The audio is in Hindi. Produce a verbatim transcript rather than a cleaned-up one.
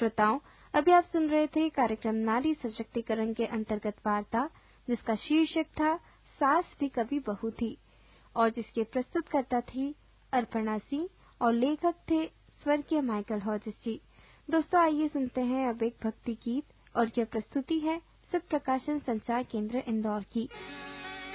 श्रोताओं, अभी आप सुन रहे थे कार्यक्रम नारी सशक्तिकरण के अंतर्गत वार्ता, जिसका शीर्षक था सास भी कभी बहू थी, और जिसके प्रस्तुतकर्ता थी अर्पणा सिंह और लेखक थे स्वर्गीय माइकल हॉजिस जी। दोस्तों, आइए सुनते हैं अब एक भक्ति गीत, और यह प्रस्तुति है सत्प्रकाशन संचार केंद्र इंदौर की।